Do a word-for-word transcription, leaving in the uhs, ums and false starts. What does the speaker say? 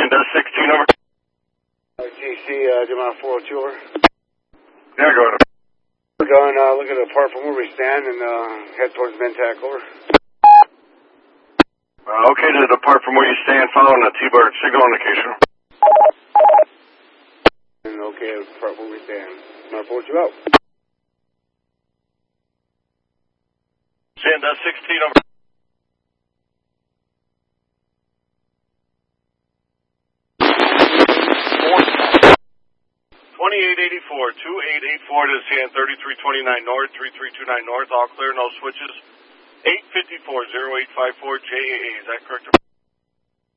Sandus sixteen over. G C, uh, Gemini four oh two over. Yeah, go ahead. We're going, uh, look at the part from where we stand and, uh, head towards Mentac over. Uh, okay to depart from where you stand following the T-Bird signal indication. And okay, part where we stand. Gemini four oh two out. Sandus sixteen over. twenty-eight eighty-four, twenty-eight eighty-four to San thirty-three twenty-nine North, thirty-three twenty-nine North, all clear, no switches. eight fifty-four, oh eight five four J A A, is that correct?